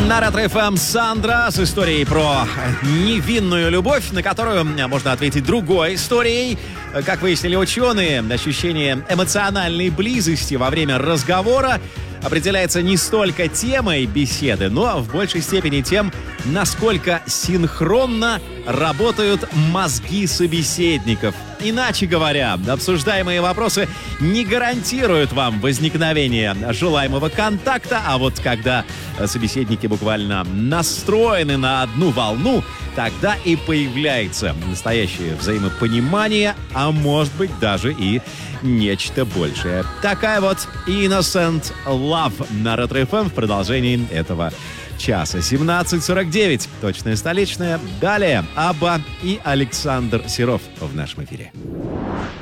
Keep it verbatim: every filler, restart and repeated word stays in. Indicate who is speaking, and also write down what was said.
Speaker 1: На Ретро-эф эм Сандра с историей про невинную любовь, на которую можно ответить другой историей. Как выяснили ученые, ощущение эмоциональной близости во время разговора определяется не столько темой беседы, но в большей степени тем, насколько синхронно работают мозги собеседников. Иначе говоря, обсуждаемые вопросы не гарантируют вам возникновение желаемого контакта, а вот когда собеседники буквально настроены на одну волну, тогда и появляется настоящее взаимопонимание, а может быть даже и нечто большее. Такая вот Innocent Love на Ретро-эф эм в продолжении этого часа. семнадцать сорок девять. Точная столичная. Далее Абба и Александр Серов в нашем эфире.